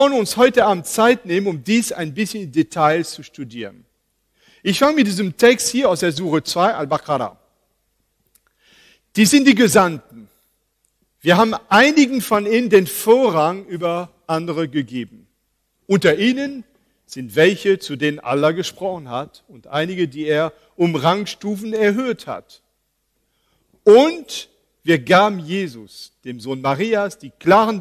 wollen uns heute Abend Zeit nehmen, um dies ein bisschen in Details zu studieren. Ich fange mit diesem Text hier aus der Sure 2, Al-Baqarah. Die sind die Gesandten. Wir haben einigen von ihnen den Vorrang über andere gegeben. Unter ihnen sind welche, zu denen Allah gesprochen hat und einige, die er um Rangstufen erhöht hat. Und wir gaben Jesus, dem Sohn Marias, die klaren